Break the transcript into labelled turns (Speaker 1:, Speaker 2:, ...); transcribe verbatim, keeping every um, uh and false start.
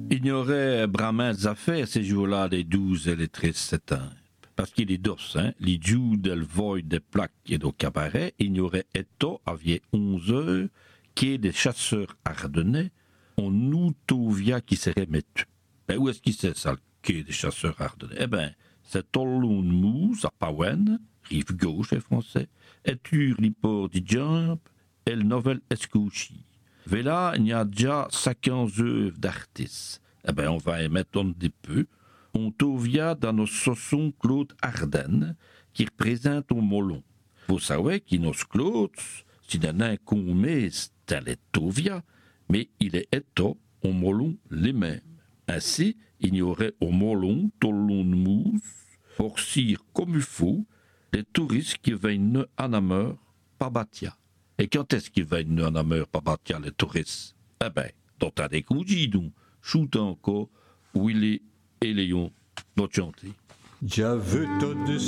Speaker 1: Il y aurait bramins à faire ces jours-là, les douze et les treize septembre. Parce qu'il est d'os, hein, les jours del void des plaques et du cabaret, il y aurait éto, aviez onze heures, qui est des chasseurs ardennais, on nous tovia qui serait mettu. Ben, où est-ce qu'il c'est ça, qui est des chasseurs ardennais? Eh ben, c'est Tollon de Mousse, à Pawen, rive gauche et français, et tur l'hyport du Jump, et le novel Escouchi. Et là, il y a déjà cinquante œuvres d'artistes. Eh ben, on va émettre un des peu. On tovia dans nos saussons Claude Ardennes, qui représente au Molon. Vous savez qu'il nos Claude, si d'un un qu'on met, c'est les tovia, mais il est éto au Molon les mêmes. Ainsi, il y aurait au Molon, Tollon de Mousse, pour cire comme il faut, les touristes qui viennent en ameur, par Batia. Et quand est-ce qu'ils viennent en ameur, par Batia, les touristes? Eh ben, dans ta décougis, donc, shoot encore, Willy et Léon, notre chantier.
Speaker 2: Già vedo